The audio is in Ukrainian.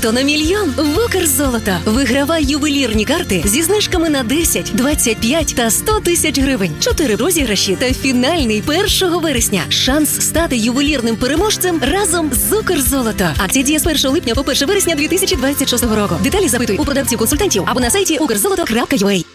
то на мільйон в Укрзолото. Вигравай ювелірні карти зі знижками на 10, 25 та 100 тисяч гривень. 4 розіграші та фінальний 1 вересня. Шанс стати ювелірним переможцем разом з Укрзолото. Акція діє з 1 липня по 1 вересня 2026 року. Деталі запитуй у продавців-консультантів або на сайті ukrzoloto.ua.